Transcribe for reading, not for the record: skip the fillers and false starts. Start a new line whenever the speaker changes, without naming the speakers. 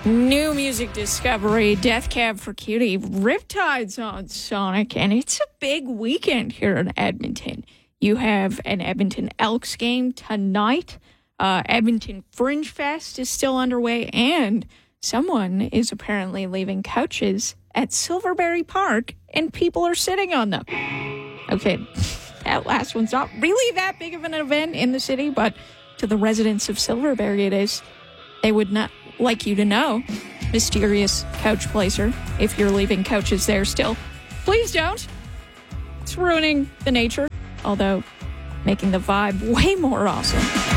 New music discovery, Death Cab for Cutie, Riptide's on Sonic, and it's a big weekend here in Edmonton. You have an Edmonton Elks game tonight. Edmonton Fringe Fest is still underway, and someone is apparently leaving couches at Silverberry Park, and people are sitting on them. Okay, that last one's not really that big of an event in the city, but to the residents of Silverberry it is. They would not like you to know, mysterious couch placer, if you're leaving couches there still. Please don't. It's ruining the nature, although making the vibe way more awesome.